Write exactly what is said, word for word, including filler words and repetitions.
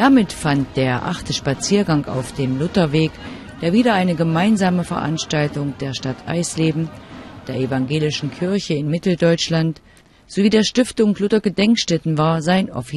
Damit fand der achte Spaziergang auf dem Lutherweg, der wieder eine gemeinsame Veranstaltung der Stadt Eisleben, der Evangelischen Kirche in Mitteldeutschland sowie der Stiftung Luther Gedenkstätten war, sein offizielles